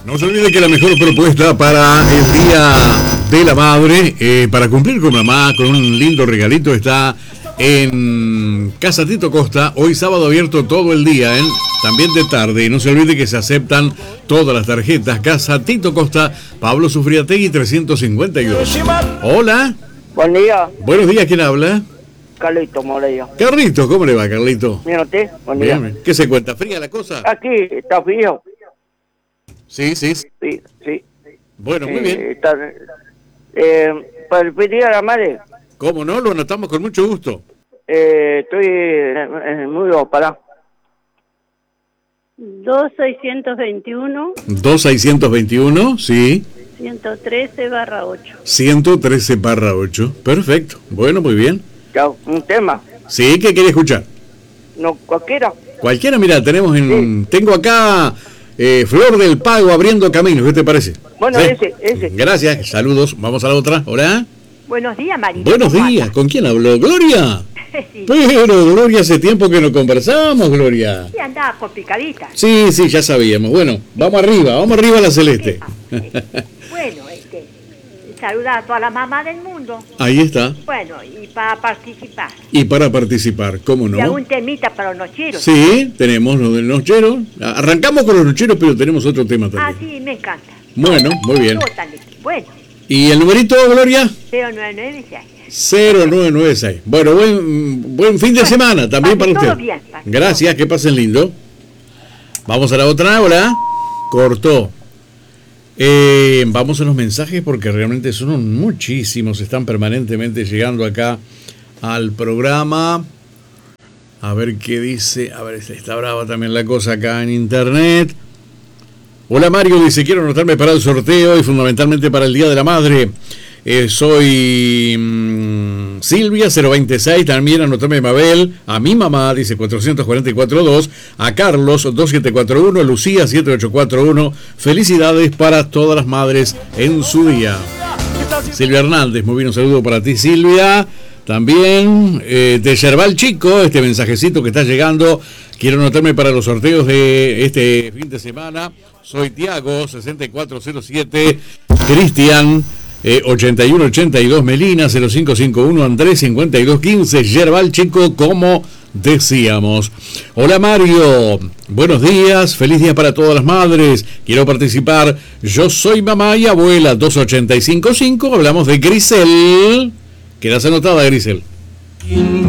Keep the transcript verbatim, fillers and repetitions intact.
No se olvide que la mejor propuesta para el Día de la Madre, eh, para cumplir con mamá, con un lindo regalito, está en Casa Tito Costa. Hoy sábado abierto todo el día, ¿eh? También de tarde. Y no se olvide que se aceptan todas las tarjetas. Casa Tito Costa, Pablo Sufriategui trescientos cincuenta y dos. Hola. Buen día. Buenos días, ¿quién habla? Carlito Moreira. Carlito, ¿cómo le va, Carlito? Bien, ¿usted? Buen día. Bien. ¿Qué se cuenta? ¿Fría la cosa? Aquí está frío. Sí, sí. Sí, sí. Bueno, muy Eh, bien. Está, eh, para el día de la madre, ¿Cómo no? Lo anotamos con mucho gusto. eh, estoy en el muro, pará. dos seiscientos veintiuno, dos seiscientos veintiuno, sí. ciento trece barra ocho. ciento trece barra ocho. Perfecto. Bueno, muy bien. Chao, un tema. Sí, ¿qué quiere escuchar? No, cualquiera. Cualquiera, mira, tenemos en... Sí. Tengo acá eh, Flor del Pago abriendo caminos, ¿qué te parece? Bueno, ¿Sí? ese, ese. Gracias, saludos. Vamos a la otra. Hola. Buenos días, María. Buenos días. ¿Con quién habló? ¿Gloria? Sí, Pero, Gloria, hace tiempo que no conversamos, Gloria. sí, andaba complicadita. Sí, sí, ya sabíamos. Bueno, vamos arriba, vamos arriba a la Celeste. Bueno, este, saludar a toda la mamá del mundo. Ahí está. Bueno, y para participar. Y para participar, ¿cómo Y no? algún temita para los nocheros. Sí, tenemos lo del nochero. Arrancamos con los nocheros, pero tenemos otro tema Ah, también. sí, me encanta. Bueno, muy bien. Yo también. Bueno, ¿Y el numerito, Gloria? cero nueve nueve seis. cero nueve nueve seis. Bueno, buen, buen fin de Bueno, semana también para pase usted. todo bien, pase Gracias, que pasen lindo. Vamos a la otra, hola. Cortó. Eh, vamos a los mensajes porque realmente son muchísimos, están permanentemente llegando acá al programa. A ver qué dice. A ver, está brava también la cosa acá en internet. Hola Mario, dice, quiero anotarme para el sorteo y fundamentalmente para el Día de la Madre. Eh, soy mmm, Silvia cero veintiséis, también anotarme Mabel, a mi mamá, dice cuatrocientos cuarenta y cuatro dos, a Carlos dos siete cuatro uno, Lucía siete ocho cuatro uno. Felicidades para todas las madres en su día. Silvia Hernández, muy bien, un saludo para ti, Silvia. También eh, de Yerbal Chico, este mensajecito que está llegando. Quiero anotarme para los sorteos de este fin de semana. Soy Tiago sesenta y cuatro cero siete, Cristian eh, ochenta y uno ochenta y dos, Melina cero cinco cinco uno, Andrés cincuenta y dos quince, Yerbal Chico, como decíamos. Hola Mario, buenos días, feliz día para todas las madres. Quiero participar. Yo soy mamá y abuela dos ochenta y cinco cinco. Hablamos de Grisel. Quedas anotada, Grisel.